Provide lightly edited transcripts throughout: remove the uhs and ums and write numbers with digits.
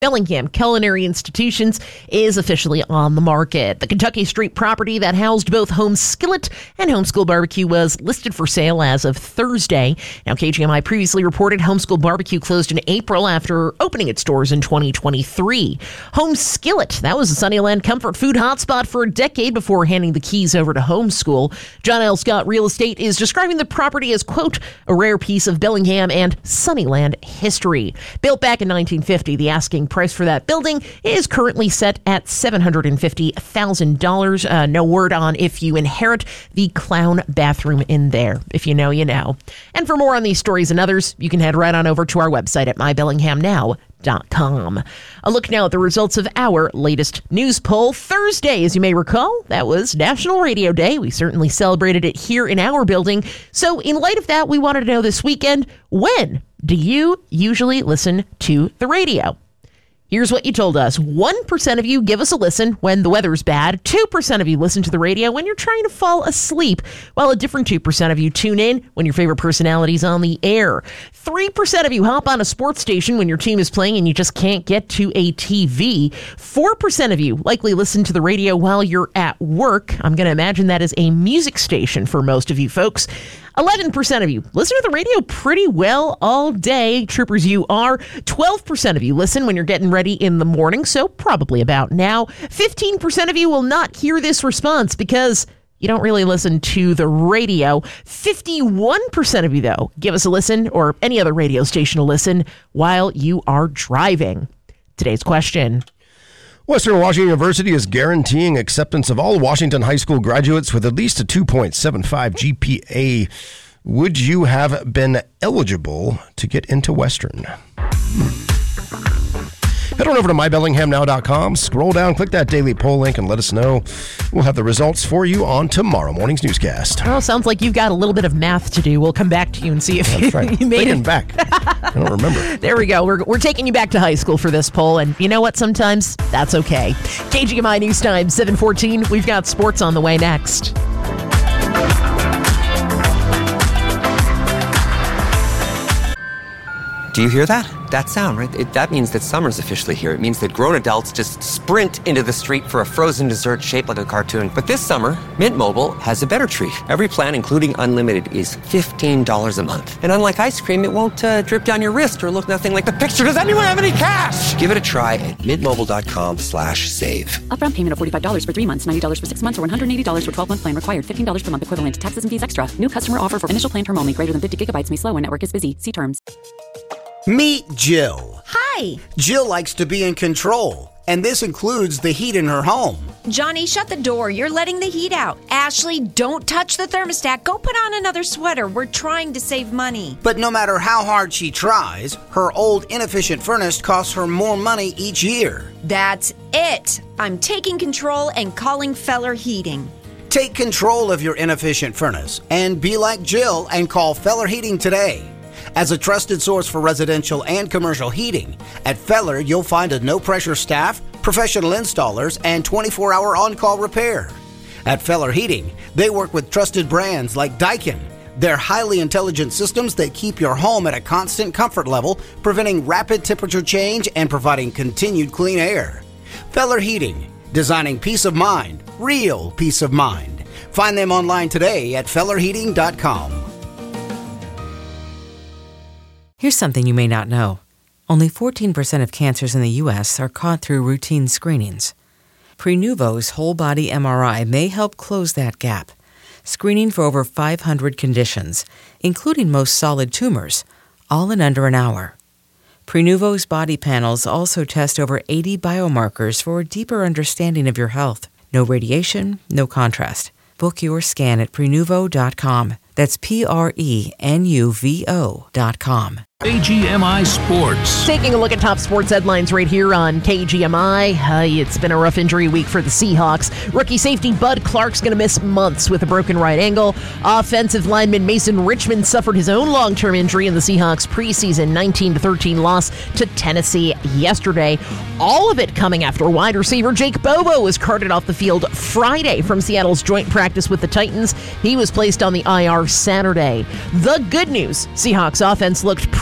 Bellingham Culinary Institutions is officially on the market. The Kentucky Street property that housed both Home Skillet and Homeschool Barbecue was listed for sale as of Thursday. Now, KGMI previously reported Homeschool Barbecue closed in April after opening its doors in 2023. Home Skillet, that was a Sunnyland comfort food hotspot for a decade before handing the keys over to Homeschool. John L. Scott Real Estate is describing the property as, quote, a rare piece of Bellingham and Sunnyland history. Built back in 1950, the asking price for that building is currently set at $750,000. No word on if you inherit the clown bathroom in there. If you know, you know. And for more on these stories and others, you can head right on over to our website at mybellinghamnow.com. A look now at the results of our latest news poll. Thursday, as you may recall, that was National Radio Day. We certainly celebrated it here in our building. So in light of that, we wanted to know this weekend, when do you usually listen to the radio? Here's what you told us. 1% of you give us a listen when the weather's bad. 2% of you listen to the radio when you're trying to fall asleep, while a different 2% of you tune in when your favorite personality's on the air. 3% of you hop on a sports station when your team is playing and you just can't get to a TV. 4% of you likely listen to the radio while you're at work. I'm going to imagine that is a music station for most of you folks. 11% of you listen to the radio pretty well all day. Troopers, you are. 12% of you listen when you're getting ready in the morning, so probably about now. 15% of you will not hear this response because you don't really listen to the radio. 51% of you, though, give us a listen or any other radio station a listen while you are driving. Today's question. Western Washington University is guaranteeing acceptance of all Washington High School graduates with at least a 2.75 GPA. Would you have been eligible to get into Western? Head on over to mybellinghamnow.com, scroll down, click that daily poll link, and let us know. We'll have the results for you on tomorrow morning's newscast. Oh, sounds like you've got a little bit of math to do. We'll come back to you and see if you made it back. I don't remember. There we go. We're taking you back to high school for this poll, and you know what? Sometimes that's okay. KGMI News Time, 7:14. We've got sports on the way next. Do you hear that? That sound, right? That means that summer's officially here. It means that grown adults just sprint into the street for a frozen dessert shaped like a cartoon. But this summer, Mint Mobile has a better treat. Every plan, including unlimited, is $15 a month. And unlike ice cream, it won't drip down your wrist or look nothing like the picture. Does anyone have any cash? Give it a try at mintmobile.com/save. Upfront payment of $45 for 3 months, $90 for 6 months, or $180 for 12-month plan required. $15 per month equivalent. Taxes and fees extra. New customer offer for initial plan term only. Greater than 50 gigabytes may slow when network is busy. See terms. Meet Jill. Hi. Jill likes to be in control, and this includes the heat in her home. Johnny, shut the door. You're letting the heat out. Ashley, don't touch the thermostat. Go put on another sweater. We're trying to save money. But no matter how hard she tries, her old inefficient furnace costs her more money each year. That's it. I'm taking control and calling Feller Heating. Take control of your inefficient furnace and be like Jill and call Feller Heating today. As a trusted source for residential and commercial heating, at Feller you'll find a no-pressure staff, professional installers, and 24-hour on-call repair. At Feller Heating, they work with trusted brands like Daikin. They're highly intelligent systems that keep your home at a constant comfort level, preventing rapid temperature change and providing continued clean air. Feller Heating, designing peace of mind, real peace of mind. Find them online today at fellerheating.com. Here's something you may not know. Only 14% of cancers in the U.S. are caught through routine screenings. Prenuvo's whole-body MRI may help close that gap, screening for over 500 conditions, including most solid tumors, all in under an hour. Prenuvo's body panels also test over 80 biomarkers for a deeper understanding of your health. No radiation, no contrast. Book your scan at Prenuvo.com. That's PRENUVO.com. KGMI Sports. Taking a look at top sports headlines right here on KGMI. It's been a rough injury week for the Seahawks. Rookie safety Bud Clark's going to miss months with a broken right ankle. Offensive lineman Mason Richmond suffered his own long-term injury in the Seahawks preseason 19-13 loss to Tennessee yesterday. All of it coming after wide receiver Jake Bobo was carted off the field Friday from Seattle's joint practice with the Titans. He was placed on the IR Saturday. The good news, Seahawks offense looked pretty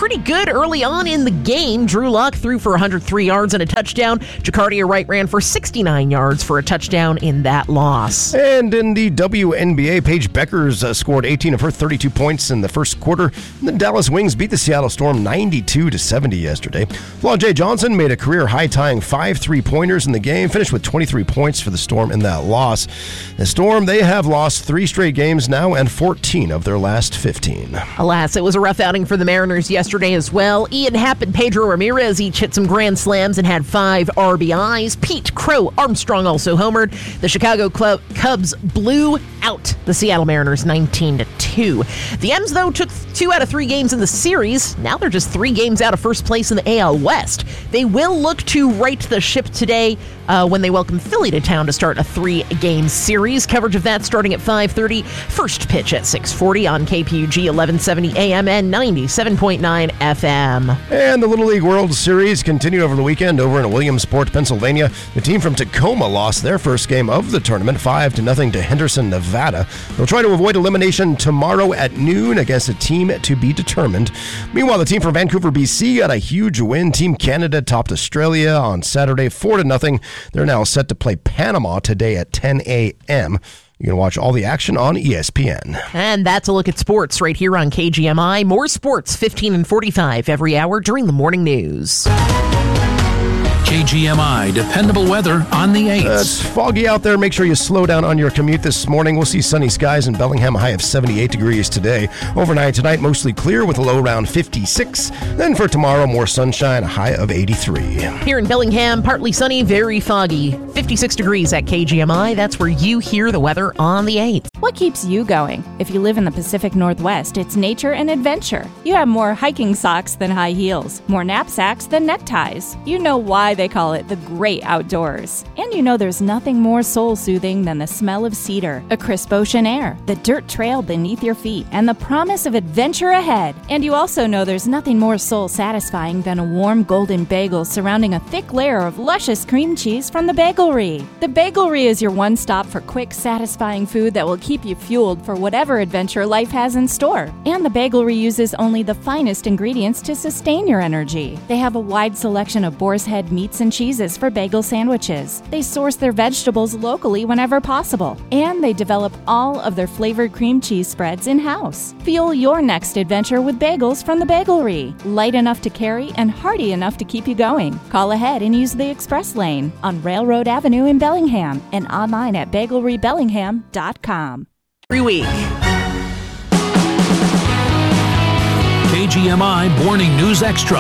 pretty good early on in the game. Drew Lock threw for 103 yards and a touchdown. Jacardia Wright ran for 69 yards for a touchdown in that loss. And in the WNBA, Paige Beckers scored 18 of her 32 points in the first quarter. The Dallas Wings beat the Seattle Storm 92-70 yesterday. Flau'jae Johnson made a career-high tying 5 3-pointers in the game, finished with 23 points for the Storm in that loss. The Storm, they have lost 3 straight games now and 14 of their last 15. Alas, it was a rough outing for the Mariners yesterday as well. Ian Happ and Pedro Ramirez each hit some grand slams and had 5 RBIs. Pete Crow Armstrong also homered. The Chicago Cubs blew out the Seattle Mariners 19-2. The M's, though, took 2 out of 3 games in the series. Now they're just 3 games out of first place in the AL West. They will look to right the ship today when they welcome Philly to town to start a 3-game series. Coverage of that starting at 5:30. First pitch at 6:40 on KPUG 1170 AM and 97.9 FM. And the Little League World Series continued over the weekend over in Williamsport, Pennsylvania. The team from Tacoma lost their first game of the tournament 5-0 to Henderson, Nevada. They'll try to avoid elimination tomorrow at noon against a team to be determined. Meanwhile, the team from Vancouver, BC got a huge win. Team Canada topped Australia on Saturday 4-0. They're now set to play Panama today at 10 a.m. You can watch all the action on ESPN. And that's a look at sports right here on KGMI. More sports 15 and 45 every hour during the morning news. KGMI, dependable weather on the 8th. It's foggy out there. Make sure you slow down on your commute this morning. We'll see sunny skies in Bellingham, a high of 78 degrees today. Overnight tonight, mostly clear with a low around 56. Then for tomorrow, more sunshine, a high of 83. Here in Bellingham, partly sunny, very foggy. 56 degrees at KGMI. That's where you hear the weather on the 8th. What keeps you going? If you live in the Pacific Northwest, it's nature and adventure. You have more hiking socks than high heels, more knapsacks than neckties. You know why they call it the great outdoors. And you know there's nothing more soul-soothing than the smell of cedar, a crisp ocean air, the dirt trail beneath your feet, and the promise of adventure ahead. And you also know there's nothing more soul-satisfying than a warm golden bagel surrounding a thick layer of luscious cream cheese from the Bagelry. The Bagelry is your one stop for quick, satisfying food that will keep you fueled for whatever adventure life has in store. And the Bagelry uses only the finest ingredients to sustain your energy. They have a wide selection of boar's head meats and cheeses for bagel sandwiches. They source their vegetables locally whenever possible. And they develop all of their flavored cream cheese spreads in-house. Fuel your next adventure with bagels from the Bagelry. Light enough to carry and hearty enough to keep you going. Call ahead and use the express lane on Railroad Avenue in Bellingham and online at bagelrybellingham.com. Every week. KGMI Morning News Extra.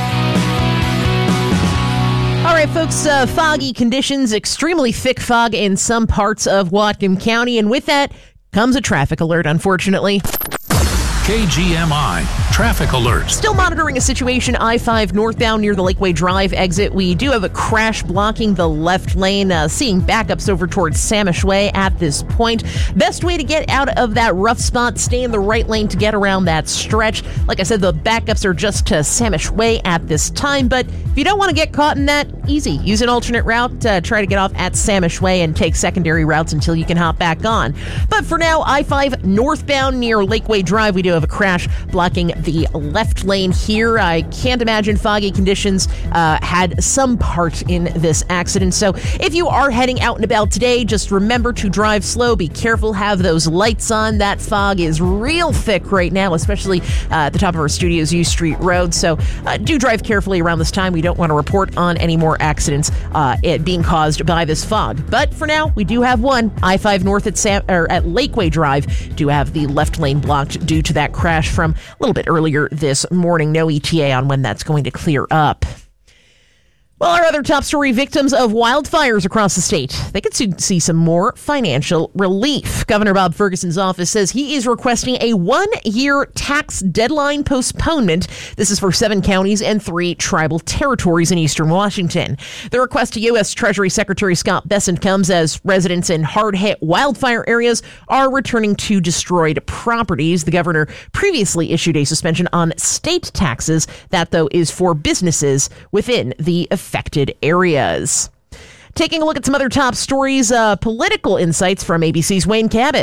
All right, folks, foggy conditions, extremely thick fog in some parts of Whatcom County, and with that comes a traffic alert, unfortunately. KGMI traffic alert. Still monitoring a situation I-5 northbound near the Lakeway Drive exit. We do have a crash blocking the left lane, seeing backups over towards Samish Way at this point. Best way to get out of that rough spot, stay in the right lane to get around that stretch. Like I said, the backups are just to Samish Way at this time, but if you don't want to get caught in that, easy. Use an alternate route, try to get off at Samish Way and take secondary routes until you can hop back on. But for now, I-5 northbound near Lakeway Drive, we do have a crash blocking the left lane here. I can't imagine foggy conditions had some part in this accident. So if you are heading out and about today, just remember to drive slow, be careful, have those lights on. That fog is real thick right now, especially at the top of our studio's U Street Road. So do drive carefully around this time. We don't want to report on any more accidents it being caused by this fog. But for now, we do have one. I-5 north at Lakeway Drive do have the left lane blocked due to that crash from a little bit earlier this morning. No ETA on when that's going to clear up. Well, our other top story, victims of wildfires across the state, they could soon see some more financial relief. Governor Bob Ferguson's office says he is requesting a 1-year tax deadline postponement. This is for 7 counties and 3 tribal territories in eastern Washington. The request to U.S. Treasury Secretary Scott Bessent comes as residents in hard-hit wildfire areas are returning to destroyed properties. The governor previously issued a suspension on state taxes. That, though, is for businesses within the affected areas. Taking a look at some other top stories, political insights from ABC's Wayne Cabot.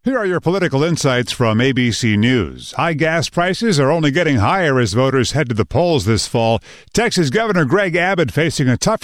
Here are your political insights from ABC News. High gas prices are only getting higher as voters head to the polls this fall. Texas Governor Greg Abbott facing a tough